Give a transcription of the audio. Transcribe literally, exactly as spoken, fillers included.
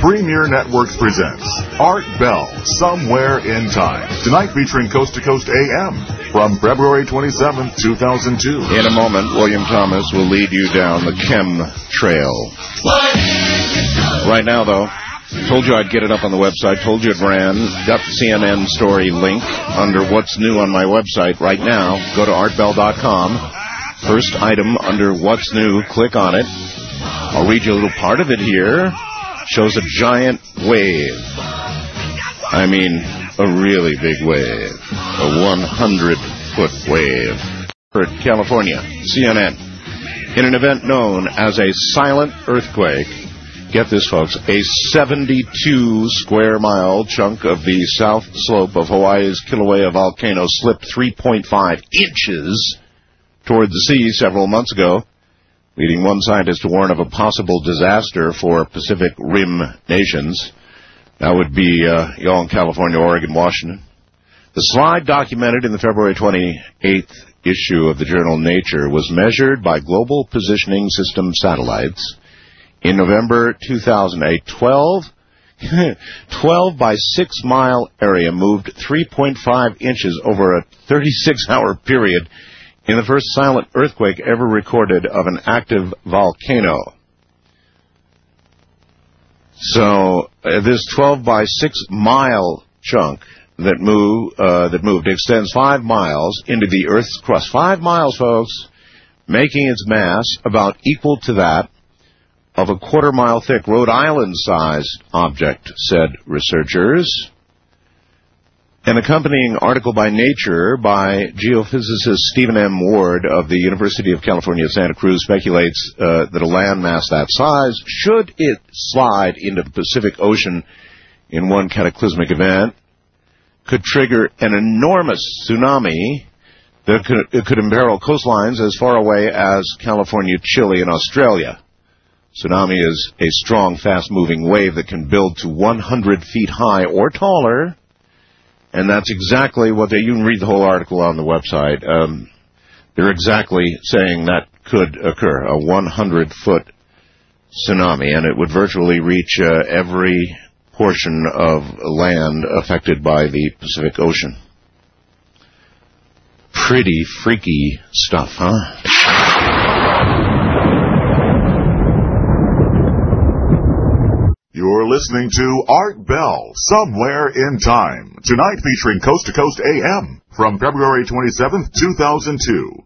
Premier Networks presents Art Bell, Somewhere in Time. Tonight featuring Coast to Coast A M from February twenty-seventh, two thousand two. In a moment, William Thomas will lead you down the chem trail. Right now, though, told you I'd get it up on the website. Told you it ran. Got the C N N story link under What's New on my website right now. Go to art bell dot com. First item under What's New. Click on it. I'll read you a little part of it here. Shows a giant wave. I mean, a really big wave. A one hundred foot wave. For California, C N N. In an event known as a silent earthquake, get this, folks, a seventy-two square mile chunk of the south slope of Hawaii's Kilauea volcano slipped three point five inches toward the sea several months ago, leading one scientist to warn of a possible disaster for Pacific Rim nations. That would be uh, y'all in California, Oregon, Washington. The slide, documented in the February twenty-eighth issue of the journal Nature, was measured by Global Positioning System satellites in November two thousand eight. twelve, twelve by six mile area moved three point five inches over a thirty-six hour period in the first silent earthquake ever recorded of an active volcano. So uh, this twelve by six mile chunk that move uh, that moved extends five miles into the Earth's crust. Five miles, folks, making its mass about equal to that of a quarter mile thick Rhode Island-sized object, said researchers. An accompanying article by Nature by geophysicist Stephen M. Ward of the University of California, Santa Cruz speculates uh, that a landmass that size, should it slide into the Pacific Ocean in one cataclysmic event, could trigger an enormous tsunami that could, it could imperil coastlines as far away as California, Chile, and Australia. Tsunami is a strong, fast-moving wave that can build to one hundred feet high or taller. And that's exactly what they, you can read the whole article on the website. Um, they're exactly saying that could occur, a one hundred foot tsunami, and it would virtually reach uh, every portion of land affected by the Pacific Ocean. Pretty freaky stuff, huh? You're listening to Art Bell, Somewhere in Time. Tonight featuring Coast to Coast A M from February twenty-seventh, two thousand two.